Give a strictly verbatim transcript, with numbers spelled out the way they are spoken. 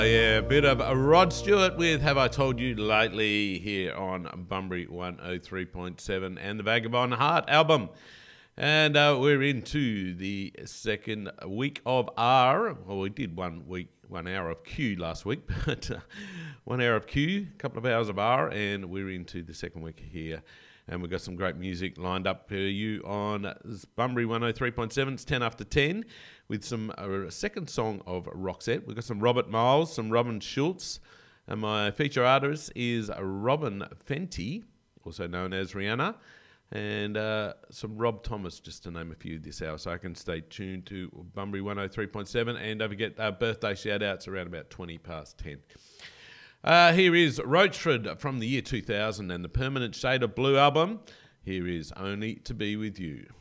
Yeah, a bit of Rod Stewart with Have I Told You Lately here on Bunbury one oh three point seven and the Vagabond Heart album. And uh, we're into the second week of R. Well, we did one week, one hour of Q last week, but uh, one hour of Q, a couple of hours of R, and we're into the second week here. And we've got some great music lined up for you on Bunbury one oh three point seven. It's ten after ten with some uh, second song of Roxette. We've got some Robert Miles, some Robin Schultz. And my feature artist is Robin Fenty, also known as Rihanna. And uh, some Rob Thomas, just to name a few this hour. So I can stay tuned to Bunbury one oh three point seven. And don't forget uh, birthday shout-outs around about twenty past ten. Uh, here is Roachford from the year two thousand and the Permanent Shade of Blue album. Here is Only to Be With You.